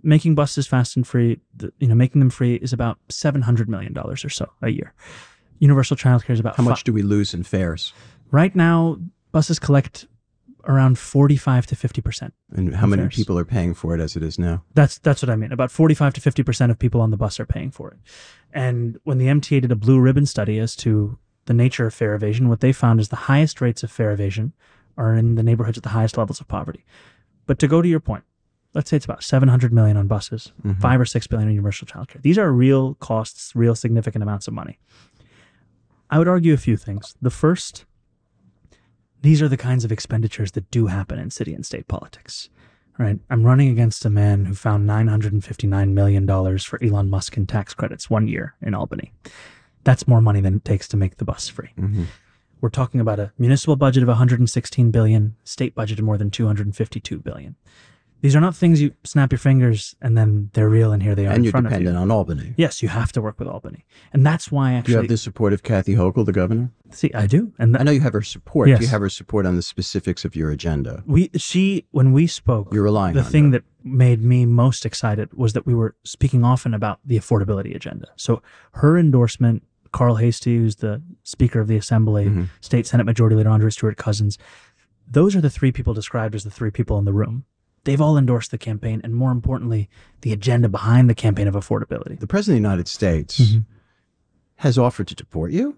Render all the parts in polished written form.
making buses fast and free, making them free is about $700 million or so a year. Universal childcare is about how much do we lose in fares? Right now, buses collect around 45 to 50%. And how many people are paying for it as it is now? That's what I mean. About 45 to 50% of people on the bus are paying for it. And when the MTA did a blue ribbon study as to the nature of fare evasion, what they found is the highest rates of fare evasion are in the neighborhoods with the highest levels of poverty. But to go to your point, let's say it's about 700 million on buses, 5 or 6 billion on universal childcare. These are real costs, real significant amounts of money. I would argue a few things. The first, these are the kinds of expenditures that do happen in city and state politics, right? I'm running against a man who found $959 million for Elon Musk in tax credits 1 year in Albany. That's more money than it takes to make the bus free. We're talking about a municipal budget of $116 billion, state budget of more than $252 billion. These are not things you snap your fingers and then they're real and here they are in front of you. And you're dependent on Albany. Yes, you have to work with Albany. And that's why actually... Do you have the support of Kathy Hochul, the governor? See, I do. And I know you have her support. Yes. Do you have her support on the specifics of your agenda? When we spoke, you're relying the on thing her. that made me most excited was that we were speaking often about the affordability agenda. So her endorsement, Carl Hastie, who's the Speaker of the Assembly, State Senate Majority Leader Andre Stewart Cousins, those are the three people described as the three people in the room. They've all endorsed the campaign and, more importantly, the agenda behind the campaign of affordability. The President of the United States has offered to support you.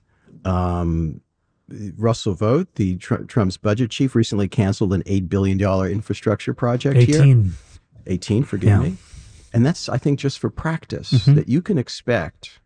Russell Vought, the Trump's budget chief, recently canceled an $8 billion infrastructure project 18. 18, forgive me. And that's, I think, just for practice, that you can expect